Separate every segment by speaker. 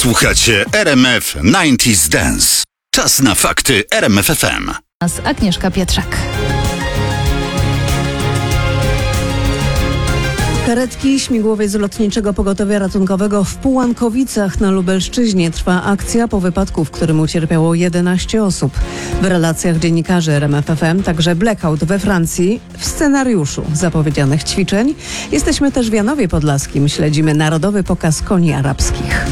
Speaker 1: Słuchacie RMF 90s Dance. Czas na fakty RMF FM.
Speaker 2: Agnieszka Pietrzak.
Speaker 3: Karetki śmigłowej z Lotniczego Pogotowia Ratunkowego w Pułankowicach na Lubelszczyźnie trwa akcja po wypadku, w którym ucierpiało 11 osób. W relacjach dziennikarzy RMF FM także blackout we Francji w scenariuszu zapowiedzianych ćwiczeń. Jesteśmy też w Janowie Podlaskim. Śledzimy narodowy pokaz koni arabskich.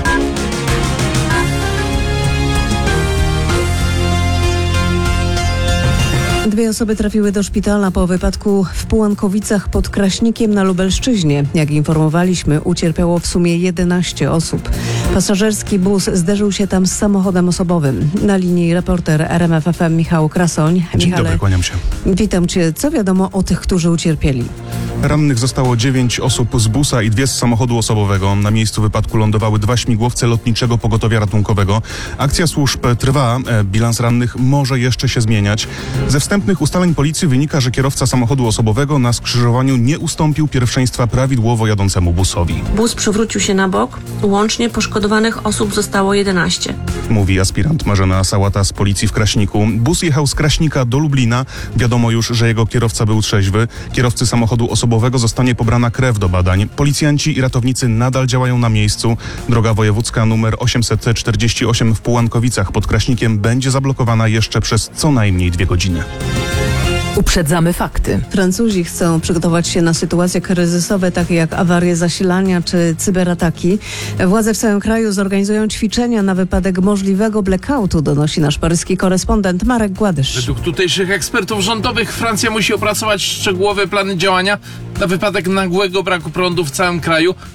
Speaker 3: Dwie osoby trafiły do szpitala po wypadku w Pułankowicach pod Kraśnikiem na Lubelszczyźnie. Jak informowaliśmy, ucierpiało w sumie 11 osób. Pasażerski bus zderzył się tam z samochodem osobowym. Na linii reporter RMF FM Michał Krasoń.
Speaker 4: Dzień dobry, kłaniam się.
Speaker 3: Witam Cię. Co wiadomo o tych, którzy ucierpieli?
Speaker 4: Rannych zostało 9 osób z busa i 2 z samochodu osobowego. Na miejscu wypadku lądowały 2 śmigłowce Lotniczego Pogotowia Ratunkowego. Akcja służb trwa. Bilans rannych może jeszcze się zmieniać. Ze wstępnych ustaleń policji wynika, że kierowca samochodu osobowego na skrzyżowaniu nie ustąpił pierwszeństwa prawidłowo jadącemu busowi.
Speaker 5: Bus przewrócił się na bok. Łącznie poszkodowanych osób zostało 11.
Speaker 4: Mówi aspirant Marzena Sałata z policji w Kraśniku. Bus jechał z Kraśnika do Lublina. Wiadomo już, że jego kierowca był trzeźwy. Kierowcy samochodu osobowego zostanie pobrana krew do badań. Policjanci i ratownicy nadal działają na miejscu. Droga wojewódzka nr 848 w Pułankowicach pod Kraśnikiem będzie zablokowana jeszcze przez co najmniej 2 godziny.
Speaker 2: Uprzedzamy fakty.
Speaker 3: Francuzi chcą przygotować się na sytuacje kryzysowe, takie jak awarie zasilania czy cyberataki. Władze w całym kraju zorganizują ćwiczenia na wypadek możliwego blackoutu, donosi nasz paryski korespondent Marek Gładysz.
Speaker 6: Według tutejszych ekspertów rządowych Francja musi opracować szczegółowe plany działania na wypadek nagłego braku prądu w całym kraju.